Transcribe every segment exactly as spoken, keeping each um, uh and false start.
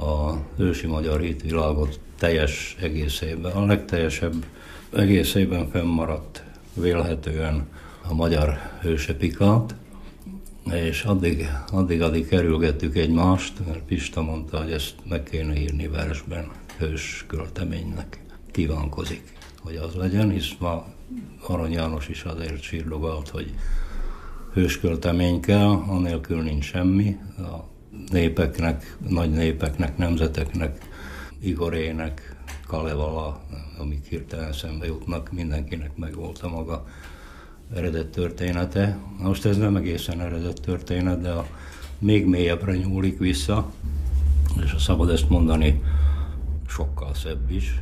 az ősi magyar hitvilágot teljes egészében, a legteljesebb egészében fennmaradt vélhetően a magyar hősepikát, és addig, addig, addig kerülgettük egymást, mert Pista mondta, hogy ezt meg kéne írni versben, hős költeménynek kívánkozik, hogy az legyen, hisz ma Arany János is azért sírlogalt, hogy hősköltemény kell, anélkül nincs semmi. A népeknek, nagy népeknek, nemzeteknek, Igorének, Kalevala, amik hirtelen szembe jutnak, mindenkinek megvolt a maga eredet története. Most ez nem egészen eredet történet, de a még mélyebbre nyúlik vissza, és ha szabad ezt mondani, sokkal szebb is,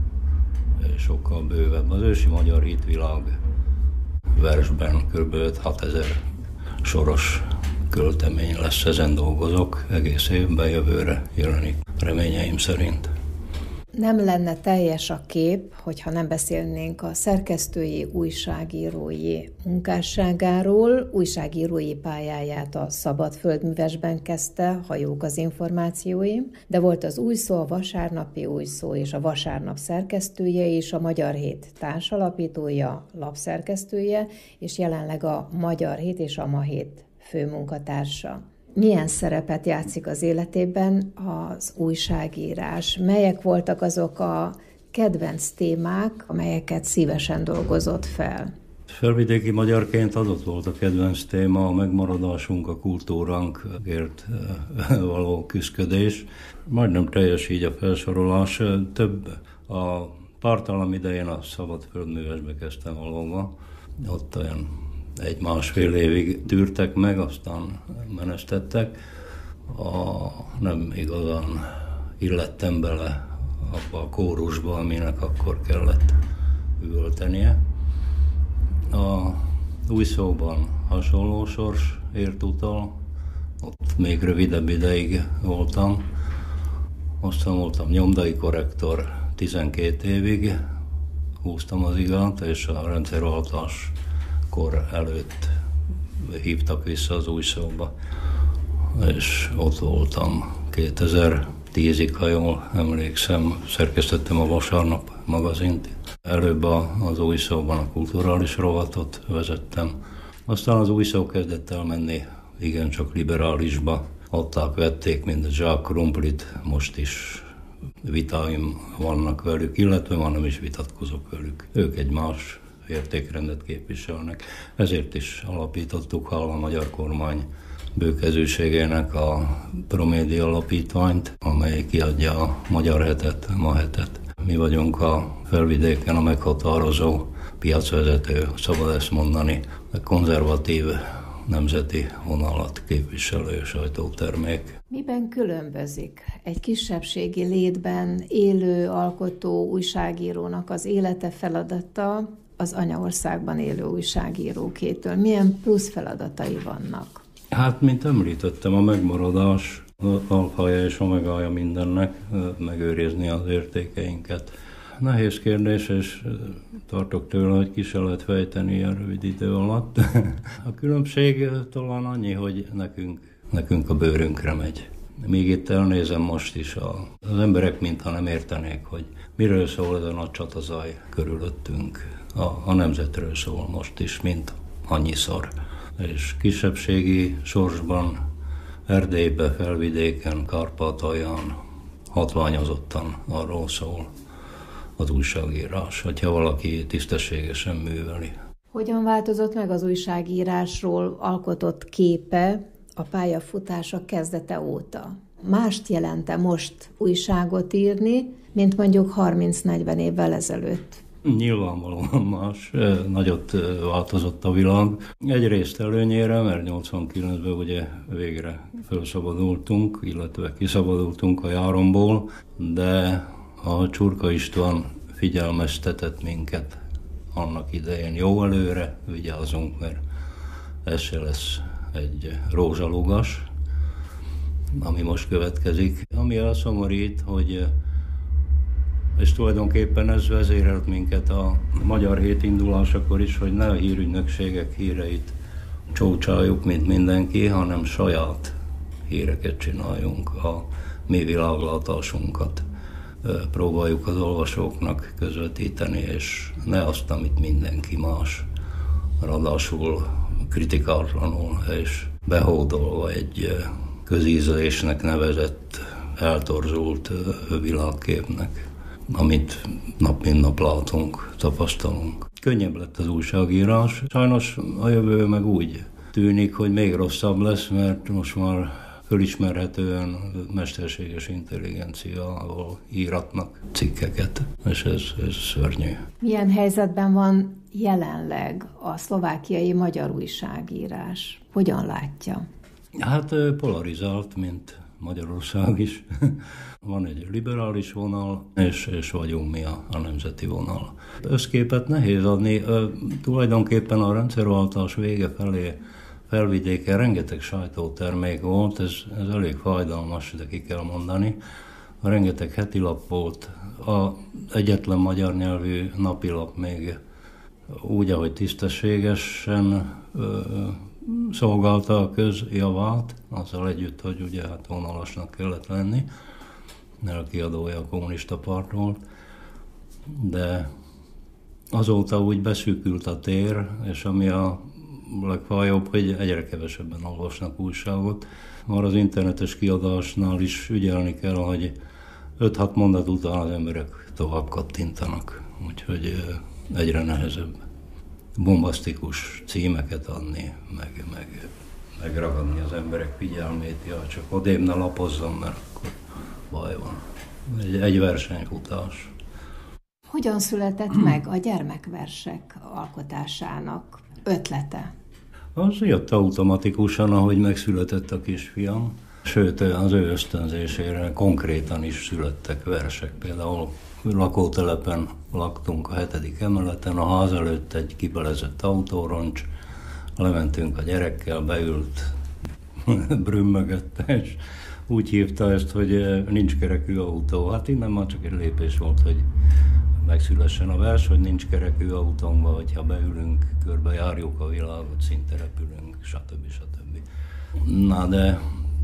és sokkal bővebb. Az ősi magyar hitvilág versben kb. öt-hatezer soros költemény lesz, ezen dolgozok, egész évben, jövőre jelenik, reményeim szerint. Nem lenne teljes a kép, hogyha nem beszélnénk a szerkesztői, újságírói munkásságáról. Újságírói pályáját a Szabad Földművesben kezdte, ha jók az információim, de volt az Új Szó, a Vasárnapi Új Szó és a Vasárnap szerkesztője és a Magyar Hét társalapítója, lapszerkesztője, és jelenleg a Magyar Hét és a Ma Hét főmunkatársa. Milyen szerepet játszik az életében az újságírás? Melyek voltak azok a kedvenc témák, amelyeket szívesen dolgozott fel? Felvidéki magyarként adott volt a kedvenc téma, a megmaradásunk, a kultúránkért való küszködés. Majdnem teljes így a felsorolás. Több a pártállam idején a Szabad Földművesbe kezdtem valóban. Ott olyan egy-másfél évig tűrtek meg, aztán menesztettek. A, nem igazán illettem bele abba a kórusba, aminek akkor kellett üvöltenie. A Új Szóban hasonló sors ért utal, ott még rövidebb ideig voltam. Aztán voltam nyomdai korrektor tizenkét évig, húztam az igát, és a rendszerváltás kor előtt hívtak vissza az Új Szóba, és ott voltam kétezer-tízig, ha jól emlékszem, szerkesztettem a Vasárnap magazint. Előbb az Új Szóban a kulturális rovatot vezettem, aztán az Új Szó kezdett el menni igencsak liberálisba. Adták, vették, mint a zsák krumplit, most is vitáim vannak velük, illetve már nem is vitatkozok velük. Ők egy más értékrendet képviselnek. Ezért is alapítottuk, hála a magyar kormány bőkezűségének a Promédia alapítványt, amely kiadja a Magyar Hetet, a Ma Hetet. Mi vagyunk a Felvidéken a meghatározó piacvezető, szabad ezt mondani, a konzervatív nemzeti vonalat képviselő sajtótermék. Miben különbözik egy kisebbségi létben élő, alkotó újságírónak az élete, feladata az anyaországban élő újságírókétől? Milyen plusz feladatai vannak? Hát, mint említettem, a megmaradás alfaja és omegája mindennek, megőrizni az értékeinket. Nehéz kérdés, és tartok tőle, hogy ki se lehet fejteni ilyen rövid idő alatt. A különbség talán annyi, hogy nekünk, nekünk a bőrünkre megy. Míg itt elnézem most is, a, az emberek mintha nem értenék, hogy miről szól ez a nagy csatazaj körülöttünk. A, a nemzetről szól most is, mint annyiszor. És kisebbségi sorsban, Erdélybe, Felvidéken, Kárpátalján hatványozottan arról szól az újságírás, hogyha valaki tisztességesen műveli. Hogyan változott meg az újságírásról alkotott képe a pályafutása kezdete óta? Mást jelent-e most újságot írni, mint mondjuk harminc-negyven évvel ezelőtt? Nyilvánvalóan más, nagyot változott a világ. Egyrészt előnyére, mert nyolcvankilencben ugye végre felszabadultunk, illetve kiszabadultunk a járomból, de a Csurka István figyelmeztetett minket annak idején, jó előre, vigyázzunk, mert ez se lesz egy rózsalugas, ami most következik. Ami elszomorít, hogy és tulajdonképpen ez vezérelt minket a Magyar Hét indulásakor is, hogy ne a hírügynökségek híreit csócsáljuk, mint mindenki, hanem saját híreket csináljunk a mi világlátásunkat próbáljuk az olvasóknak közvetíteni, és ne azt, amit mindenki más, ráadásul kritikátlanul és behódolva egy közízlésnek nevezett, eltorzult világképnek, amit nap mint nap látunk, tapasztalunk. Könnyebb lett az újságírás. Sajnos a jövő meg úgy tűnik, hogy még rosszabb lesz, mert most már fölismerhetően mesterséges intelligenciával íratnak cikkeket, és ez, ez szörnyű. Milyen helyzetben van jelenleg a szlovákiai magyar újságírás? Hogyan látja? Hát polarizált, mint Magyarország is. Van egy liberális vonal, és, és vagyunk mi a, a nemzeti vonal. Összképet nehéz adni. Tulajdonképpen a rendszerváltás vége felé felvidéken rengeteg sajtótermék volt, ez, ez elég fájdalmas, de ki kell mondani. Rengeteg hetilap volt, az egyetlen magyar nyelvű napilap még úgy, ahogy tisztességesen ö, szolgálta a közjavát, azzal együtt, hogy ugye hát vonalasnak kellett lenni, mert a kiadója a kommunista párt volt, de azóta úgy beszűkült a tér, és ami a legfájóbb, hogy egyre kevesebben olvasnak újságot. Már az internetes kiadásnál is ügyelni kell, hogy öt-hat mondat után az emberek tovább kattintanak, úgyhogy egyre nehezebb bombasztikus címeket adni, meg, meg, megragadni az emberek figyelmét, ja, csak odébb ne lapozzon, mert akkor baj van. Egy, egy versenyfutás. Hogyan született meg a gyermekversek alkotásának ötlete? Az jött automatikusan, ahogy megszületett a kisfiam. Sőt, az ő ösztönzésére konkrétan is születtek versek. Például lakótelepen laktunk a hetedik emeleten, a ház előtt egy kibelezett autóroncs, lementünk a gyerekkel, beült, brümmögött, és úgy hívta ezt, hogy nincs kerekű autó. Hát innen már csak egy lépés volt, hogy megszülessen a vers, hogy nincs kerekű autónkba, hogyha beülünk, körbejárjuk a világot, szinte repülünk, stb. stb. Na de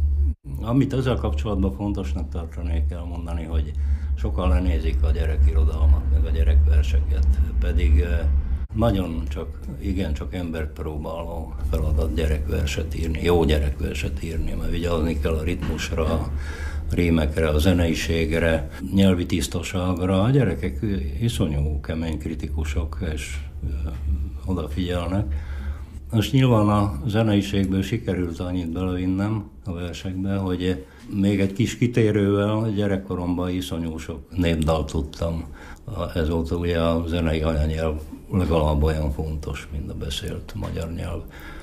amit ezzel kapcsolatban fontosnak tartanék elmondani, hogy sokan lenézik a gyerekirodalmat, meg a gyerekverseket, pedig nagyon csak, igen, csak embert próbáló feladat gyerekverset írni, jó gyerekverset írni, mert vigyázni kell a ritmusra, a rímekre, a zeneiségre, nyelvi tisztaságra. A gyerekek iszonyú kemény kritikusok, és odafigyelnek. Most nyilván a zeneiségből sikerült annyit belevinnem a versekbe, hogy még egy kis kitérővel gyerekkoromban iszonyú sok népdalt tudtam. Ezóta ugye a zenei anyanyelv legalább olyan fontos, mint a beszélt magyar nyelv.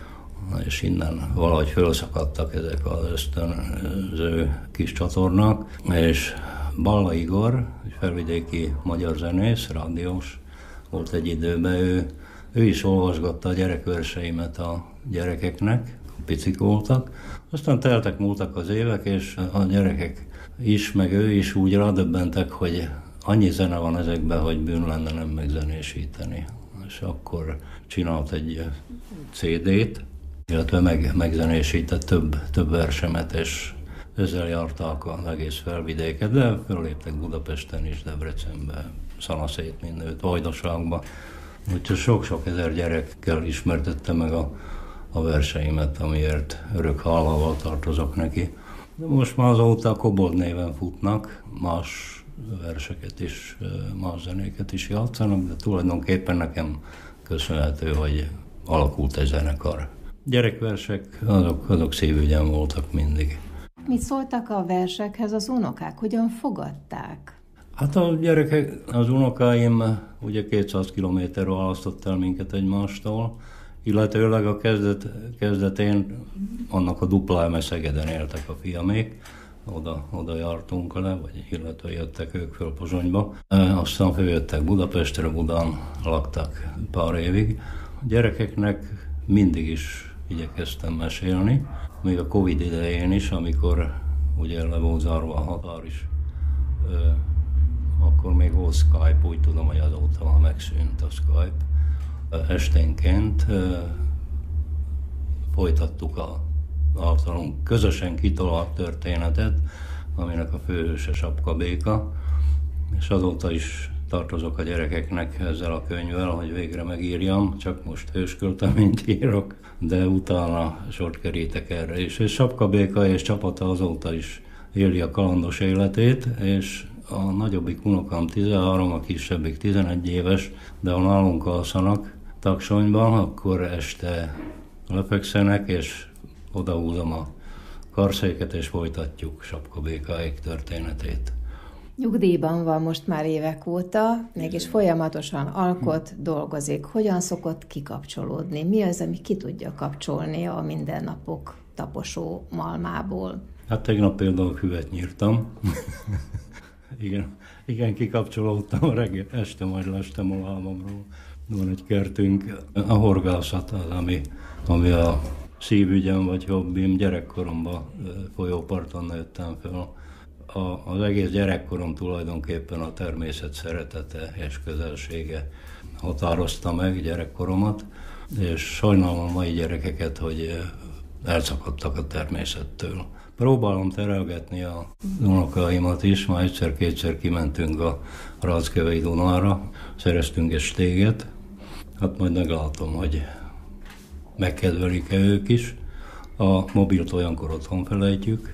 És innen valahogy felszakadtak ezek az ösztönző kis csatornák, és Balla Igor, egy felvidéki magyar zenész, rádiós volt egy időben, ő, ő is olvasgatta a gyerekverseimet a gyerekeknek, picik voltak. Aztán teltek múltak az évek, és a gyerekek is, meg ő is úgy rádöbbentek, hogy annyi zene van ezekben, hogy bűn lenne nem megzenésíteni. És akkor csinált egy cé dét, illetve meg, megzenésített több, több versemet, és ezzel járták az egész felvidéket, de föléptek Budapesten is, Debrecenbe, Szanaszét mindőt, Vajdaságba. Úgyhogy sok-sok ezer gyerekkel ismertette meg a, a verseimet, amiért örök hálával tartozok neki. De most már azóta a Kobold néven futnak, más verseket is, más zenéket is játszanak, de tulajdonképpen nekem köszönhető, hogy alakult egy zenekar. Gyerekversek, azok, azok szívügyem voltak mindig. Mit szóltak a versekhez az unokák? Hogyan fogadták? Hát a gyerekek, az unokáim ugye kétszáz kilométer választott el minket egymástól, illetőleg a kezdet, kezdetén annak a duplája Szegeden éltek a fiamék, oda, oda jártunk le, vagy illetve jöttek ők föl Pozsonyba. Aztán följöttek Budapestre, Budán laktak pár évig. A gyerekeknek mindig is igyekeztem mesélni, még a Covid idején is, amikor ugye le volt zárva a határ is, ö, akkor még volt Skype, úgy tudom, hogy azóta már megszűnt a Skype. Esténként ö, folytattuk a általunk közösen kitalált történetet, aminek a főhőse Sapka Béka, és azóta is tartozok a gyerekeknek ezzel a könyvvel, hogy végre megírjam, csak most hőskölteményt írok, de utána sort kerítek erre is. És Sapka Béka és csapata azóta is éli a kalandos életét, és a nagyobbik unokám tizenhárom, a kisebbik tizenegy éves, de ha nálunk alszanak Taksonyban, akkor este lefekszenek, és odahúzom a karszéket, és folytatjuk Sapka Békáék történetét. Nyugdíjban van most már évek óta, mégis folyamatosan alkot, dolgozik. Hogyan szokott kikapcsolódni? Mi az, ami ki tudja kapcsolni a mindennapok taposó malmából? Hát tegnap például füvet nyírtam. igen, igen, kikapcsolódtam a reggel, este majd lestem a lábamról. Van egy kertünk, a horgászat az, ami, ami a szívügyem vagy hobbim. Gyerekkoromban folyóparton nőttem fel. A, az egész gyerekkorom tulajdonképpen a természet szeretete és közelsége határozta meg gyerekkoromat, és sajnálom a mai gyerekeket, hogy elszakadtak a természettől. Próbálom terelgetni a unokáimat is, már egyszer-kétszer kimentünk a Ráckevei Dunára, szereztünk egy stéget, hát majd meglátom, hogy megkedvelik-e ők is. A mobilt olyankor otthon felejtjük,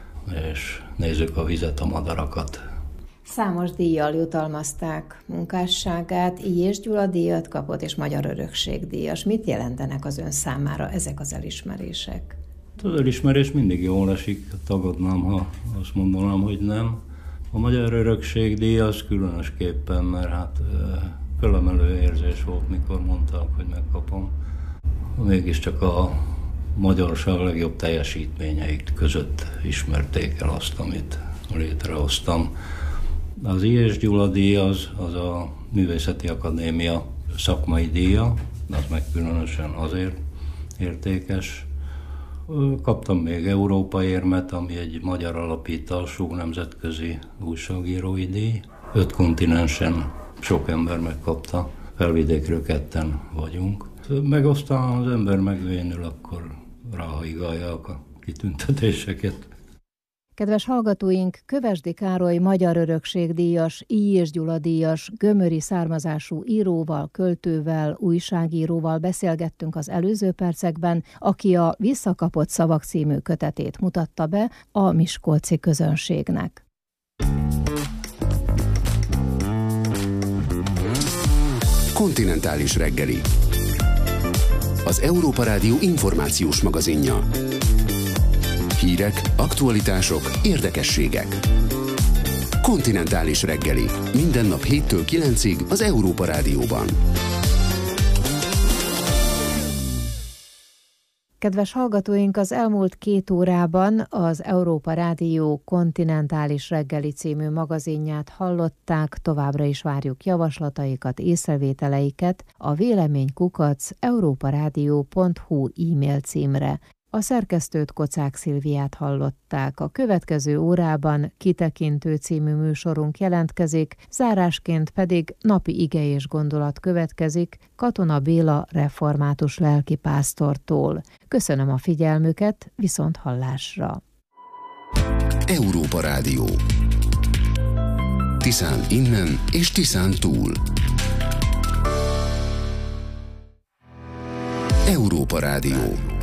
és nézzük a vizet, a madarakat. Számos díjjal jutalmazták munkásságát, Illyés Gyula díjat kapott, és Magyar Örökség díjas. Mit jelentenek az ön számára ezek az elismerések? Az elismerés mindig jól esik, tagadnám, ha azt mondanám, hogy nem. A Magyar Örökség díj az különösképpen, mert hát fölemelő érzés volt, mikor mondták, hogy megkapom. Mégiscsak a magyarság legjobb teljesítményeik között ismerték el azt, amit létrehoztam. Az Illyés Gyula díj az, az a Művészeti Akadémia szakmai díja, az meg különösen azért értékes. Kaptam még Európa érmet, ami egy magyar alapítású nemzetközi újságírói díj. Öt kontinensen sok ember megkapta, Felvidékről ketten vagyunk. Meg aztán az ember megvénül, akkor ráhajgálják a kitüntetéseket. Kedves hallgatóink, Kövesdi Károly Magyar Örökség díjas, Illyés Gyula díjas, gömöri származású íróval, költővel, újságíróval beszélgettünk az előző percekben, aki a Visszakapott szavak című kötetét mutatta be a miskolci közönségnek. Kontinentális reggeli. Az Európa Rádió információs magazinja. Hírek, aktualitások, érdekességek. Kontinentális reggeli. Minden nap héttől kilencig az Európa Rádióban. Kedves hallgatóink, az elmúlt két órában az Európa Rádió Kontinentális reggeli című magazinját hallották, továbbra is várjuk javaslataikat, észrevételeiket a véleménykukac európaradio pont hu e-mail címre. A szerkesztőt, Kocák Szilviát hallották. A következő órában Kitekintő című műsorunk jelentkezik, zárásként pedig napi ige és gondolat következik Katona Béla református lelkipásztortól. Köszönöm a figyelmüket, viszont hallásra. Európa Rádió. Tiszán innen és Tiszán túl. Európa Rádió.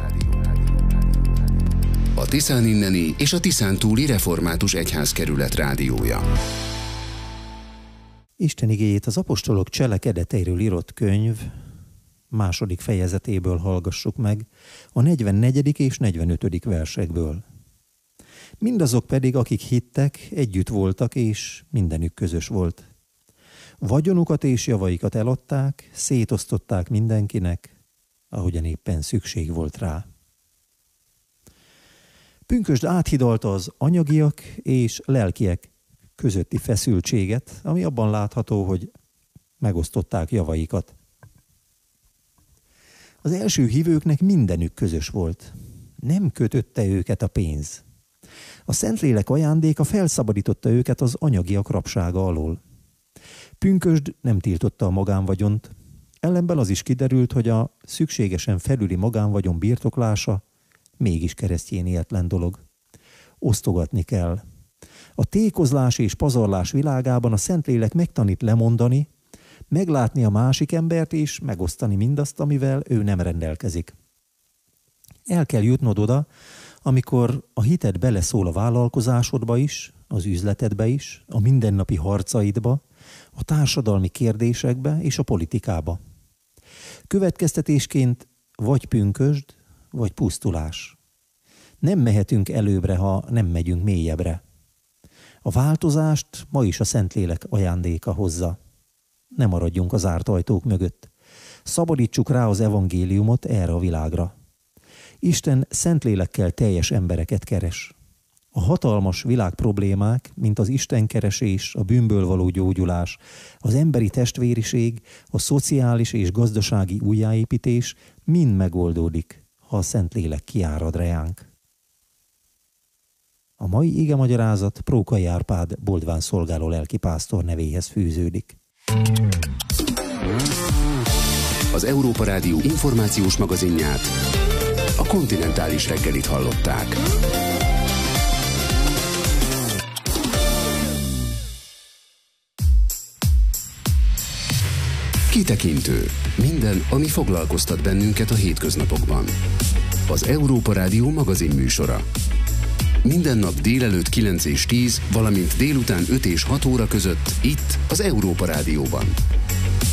A Tiszán inneni és a Tiszán túli református egyházkerület rádiója. Isten igéjét az apostolok cselekedeteiről írott könyv második fejezetéből hallgassuk meg, a negyvennegyedik és negyvenötödik versekből. Mindazok pedig, akik hittek, együtt voltak, és mindenük közös volt. Vagyonukat és javaikat eladták, szétosztották mindenkinek, ahogyan éppen szükség volt rá. Pünkösd áthidalta az anyagiak és lelkiek közötti feszültséget, ami abban látható, hogy megosztották javaikat. Az első hívőknek mindenük közös volt. Nem kötötte őket a pénz. A Szentlélek ajándéka felszabadította őket az anyagiak rabsága alól. Pünkösd nem tiltotta a magánvagyont, ellenben az is kiderült, hogy a szükségesen felüli magánvagyon birtoklása mégis keresztjénietlen dolog. Osztogatni kell. A tékozlás és pazarlás világában a Szentlélek megtanít lemondani, meglátni a másik embert és megosztani mindazt, amivel ő nem rendelkezik. El kell jutnod oda, amikor a hited beleszól a vállalkozásodba is, az üzletedbe is, a mindennapi harcaidba, a társadalmi kérdésekbe és a politikába. Következtetésként vagy pünkösd, vagy pusztulás. Nem mehetünk előbbre, ha nem megyünk mélyebbre. A változást ma is a Szentlélek ajándéka hozza. Ne maradjunk az zárt ajtók mögött. Szabadítsuk rá az evangéliumot erre a világra. Isten Szentlélekkel teljes embereket keres. A hatalmas világ problémák, mint az istenkeresés, a bűnből való gyógyulás, az emberi testvériség, a szociális és gazdasági újjáépítés mind megoldódik, ha a Szentlélek kiárad reánk. A mai igemagyarázat Prókai Árpád Boldván szolgáló lelkipásztor nevéhez fűződik. Az Európa Rádió információs magazinját, a Kontinentális reggelit hallották. Kitekintő. Minden, ami foglalkoztat bennünket a hétköznapokban. Az Európa Rádió magazin műsora. Minden nap délelőtt kilenc és tíz, valamint délután öt és hat óra között itt az Európa Rádióban.